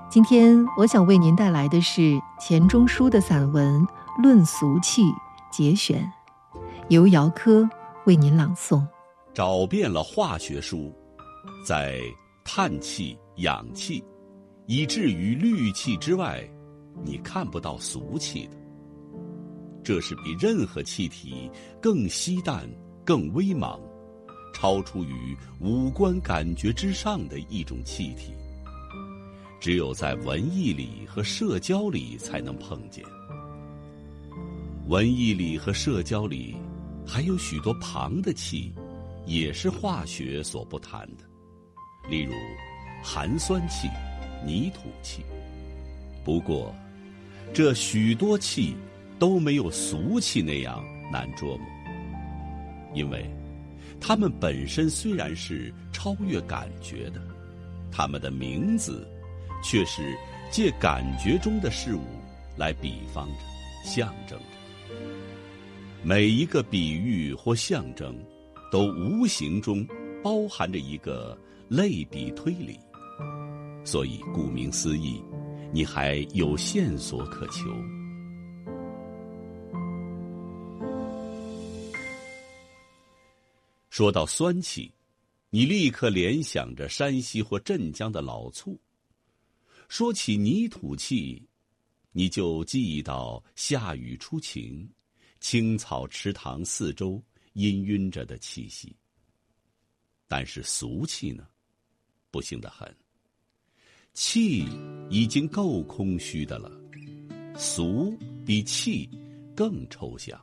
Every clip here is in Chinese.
今天我想为您带来的是钱钟书的散文《论俗气》节选，由姚科为您朗诵。 找遍了化学书，在碳气、氧气，以至于氯气之外，你看不到俗气的。这是比任何气体更稀淡、更微茫，超出于五官感觉之上的一种气体。只有在文艺里和社交里才能碰见。文艺里和社交里还有许多旁的气，也是化学所不谈的，例如寒酸气、泥土气。不过这许多气都没有俗气那样难捉摸，因为它们本身虽然是超越感觉的，它们的名字却是借感觉中的事物来比方着、象征着。每一个比喻或象征都无形中包含着一个类比推理，所以顾名思义，你还有线索可求。说到酸气，你立刻联想着山西或镇江的老醋；说起泥土气，你就记忆到夏雨初晴，青草池塘四周氤氲着的气息。但是俗气呢，不幸得很。气已经够空虚的了，俗比气更抽象。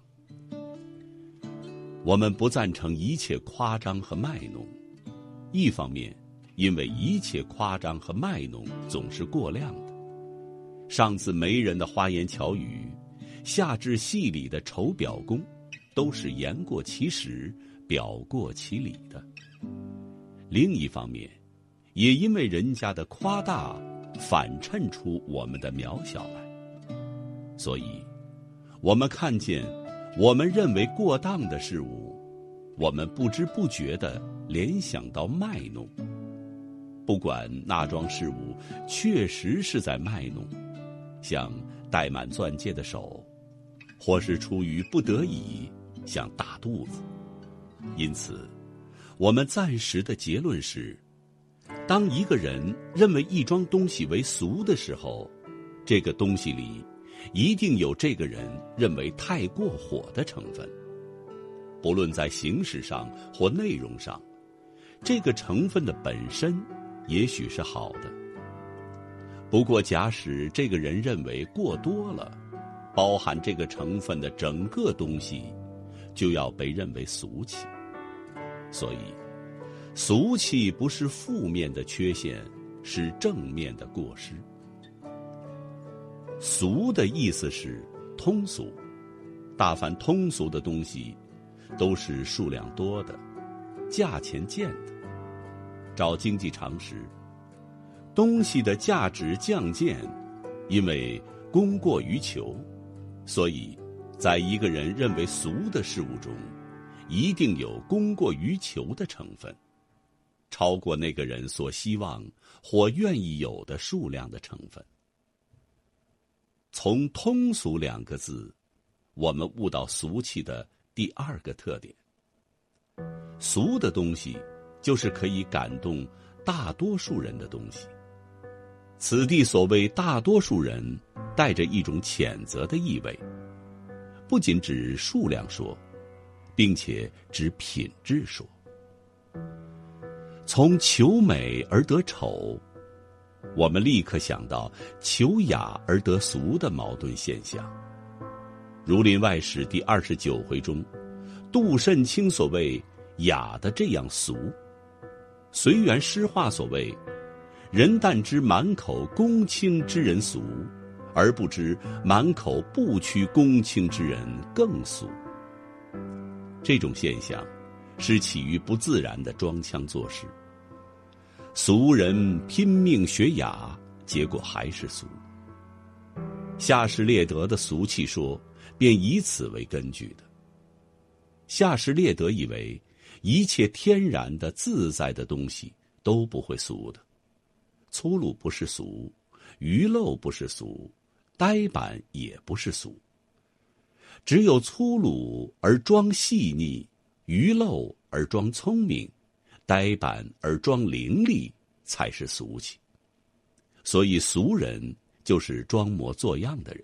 我们不赞成一切夸张和卖弄，一方面因为一切夸张和卖弄总是过量的，上自媒人的花言巧语，下至戏里的丑表功，都是言过其实、表过其理的。另一方面，也因为人家的夸大反衬出我们的渺小来，所以我们看见我们认为过当的事物，我们不知不觉地联想到卖弄。不管那桩事物确实是在卖弄，像戴满钻戒的手，或是出于不得已，像大肚子。因此我们暂时的结论是，当一个人认为一桩东西为俗的时候，这个东西里一定有这个人认为太过火的成分。不论在形式上或内容上，这个成分的本身也许是好的。不过假使这个人认为过多了，包含这个成分的整个东西就要被认为俗气。所以俗气不是负面的缺陷，是正面的过失。俗的意思是通俗，大凡通俗的东西都是数量多的，价钱贱的。照经济常识，东西的价值降贱，因为供过于求，所以在一个人认为俗的事物中，一定有供过于求的成分，超过那个人所希望或愿意有的数量的成分。从通俗两个字，我们悟到俗气的第二个特点。俗的东西就是可以感动大多数人的东西。此地所谓大多数人，带着一种谴责的意味，不仅指数量说，并且指品质说。从求美而得丑，我们立刻想到求雅而得俗的矛盾现象。《儒林外史》第29回中，杜慎卿所谓雅的这样俗，随园诗话所谓人但知满口公卿之人俗，而不知满口不屈公卿之人更俗。这种现象是起于不自然的装腔作势。俗人拼命学雅，结果还是俗。夏士列德的俗气说便以此为根据的。夏士列德以为一切天然的自在的东西都不会俗的。粗鲁不是俗， 鱼漏不是俗，呆板也不是俗。只有粗鲁而装细腻，鱼漏而装聪明，呆板而装伶俐，才是俗气。所以俗人就是装模作样的人。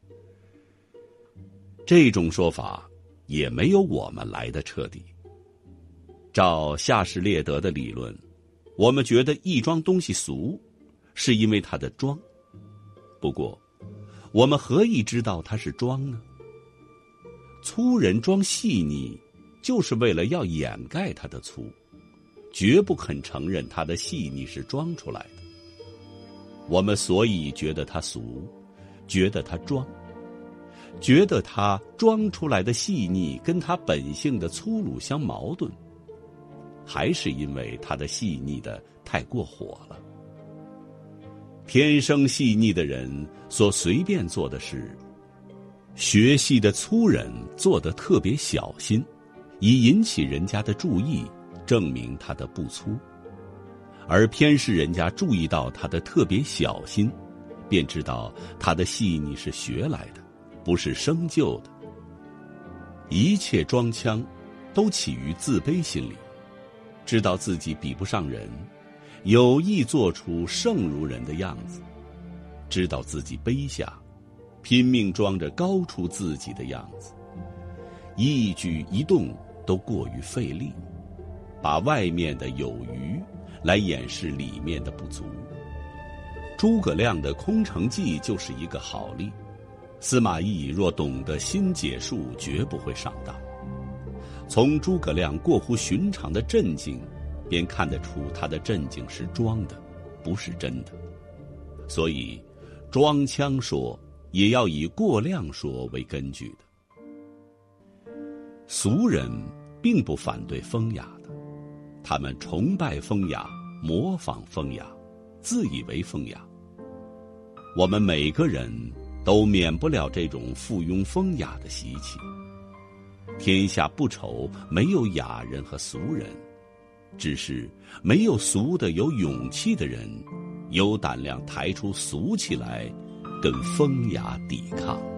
这种说法也没有我们来的彻底。照夏士列德的理论，我们觉得一桩东西俗，是因为它的装。不过，我们何以知道它是装呢？粗人装细腻，就是为了要掩盖他的粗，绝不肯承认他的细腻是装出来的。我们所以觉得他俗，觉得他装，觉得他装出来的细腻跟他本性的粗鲁相矛盾，还是因为他的细腻的太过火了。天生细腻的人所随便做的事，学细的粗人做得特别小心，以引起人家的注意，证明他的不粗。而偏是人家注意到他的特别小心，便知道他的细腻是学来的，不是生就的。一切装腔都起于自卑心理，知道自己比不上人，有意做出圣如人的样子，知道自己卑下，拼命装着高出自己的样子，一举一动都过于费力，把外面的有余来掩饰里面的不足。诸葛亮的空城计就是一个好例。司马懿若懂得新解数，绝不会上当。从诸葛亮过乎寻常的镇静，便看得出他的镇静是装的，不是真的。所以装腔说也要以过量说为根据的。俗人并不反对风雅的，他们崇拜风雅，模仿风雅，自以为风雅。我们每个人都免不了这种附庸风雅的习气。天下不愁没有雅人和俗人，只是没有俗的有勇气的人，有胆量抬出俗气来跟风雅抵抗。